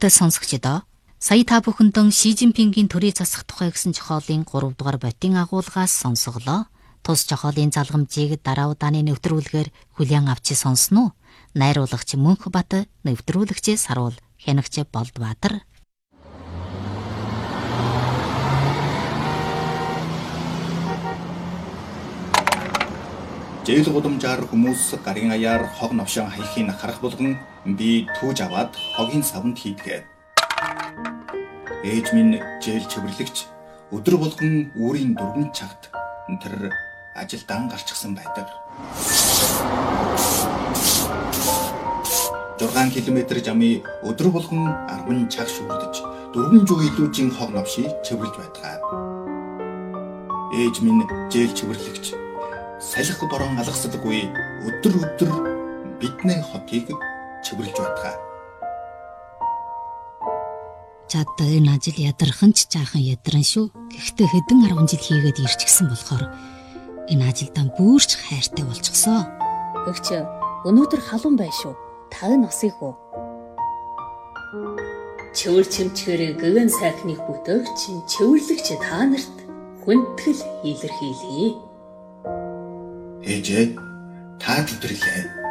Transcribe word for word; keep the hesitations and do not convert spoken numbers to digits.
Хайртай сонсогчдоо, сая та бүхэндэн Ши Жинпингийн төрийг засах тухай гэсэн зохиолын гурав дугаар ботын агуулгаас сонсголоо. Тус зохиолын залгамжийг дараа удааны нэвтрүүлгээр хүлээн авчи сонсно уу? Найруулагч Мөнхбат, нэвтрүүлэгч Саруул, хянагч Болдбаатар. Жээл гудамжаар хүмүүс гарын аяар хог новшон хаяхын харах болгон би түүж аваад хогийн савнд хийдгээд. Ээж минь жээл чивэрлэгч өдөр болгон үүрийн дөрвөн цагт тэр ажилдаа гарчихсан байдаг. зургаан километр жамын өдөр болгон арван цаг шүрдэж дөрвөн жүз илүүжийн хог новшийг чивэрлж байдаг. Ээж минь жээл чивэрлэгч салхи борон алгасдаггүй өдөр өдөр бидний хотыг чивэрлж байдаг. Чад энэ ажил ядархан ч жаахан ядран шүү. Гэхдээ хэдэн арван жил хийгээд ирчихсэн болохоор энэ ажилдаа бүрч хайртай болчихсон. Өгч өнөөдөр халуун bay шүү. Та носыг уу? Чөвөр чимчгэрээ гэгэн сайхныг бүтөөгч чөвөрлөгч та нарт хүндэтгэл илэрхийлье. Ээжээ, та зүтгэрлээ.